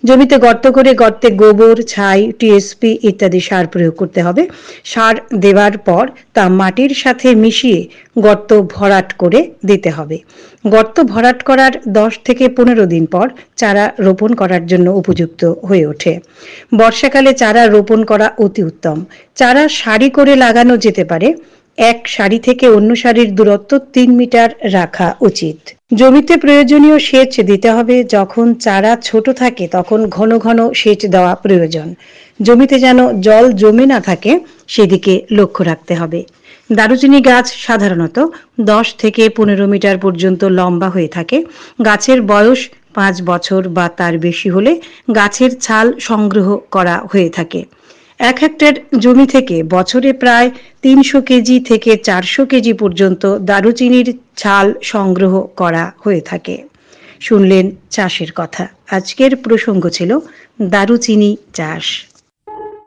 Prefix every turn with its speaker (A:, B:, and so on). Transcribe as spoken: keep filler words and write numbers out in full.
A: জমিতে গর্ত করে গর্তে গোবর, ছাই, টিএসপি ইত্যাদি সার প্রয়োগ করতে হবে। সার দেওয়ার পর তা মাটির সাথে মিশিয়ে গর্ত ভরাট করে দিতে হবে। গর্ত ভরাট করার দশ থেকে পনেরো দিন পর চারা রোপণ করার জন্য উপযুক্ত হয়ে ওঠে। বর্ষাকালে চারা রোপণ করা অতি উত্তম। চারা সারি করে লাগানো যেতে পারে। এক সারি থেকে অন্য সারির দূরত্ব তিন মিটার রাখা উচিত। জমিতে প্রয়োজনীয় সেচ দিতে হবে। যখন চারা ছোট থাকে তখন ঘন ঘন সেচ দেওয়া প্রয়োজন। জমিতে যেন জল জমে না থাকে সেদিকে লক্ষ্য রাখতে হবে। দারুচিনি গাছ সাধারণত দশ থেকে পনেরো মিটার পর্যন্ত লম্বা হয়ে থাকে। গাছের বয়স পাঁচ বছর বা তার বেশি হলে গাছের ছাল সংগ্রহ করা হয়ে থাকে। এক হেক্টর জমি থেকে বছরে প্রায় তিনশো কেজি থেকে চারশো কেজি পর্যন্ত দারুচিনির ছাল সংগ্রহ করা হয়ে থাকে। শুনলেন চাষের কথা। আজকের প্রসঙ্গ ছিল দারুচিনি চাষ।